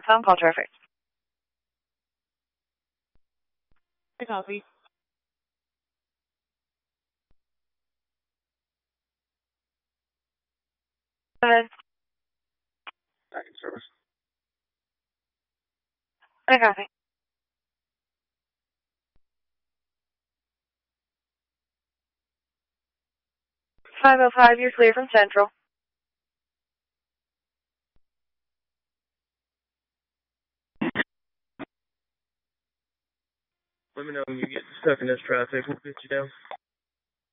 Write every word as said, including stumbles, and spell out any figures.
Phone call traffic. I copy. Go ahead. Back in service. I copy. five oh five, you're clear from Central. Let me know when you get stuck in this traffic. We'll get you down.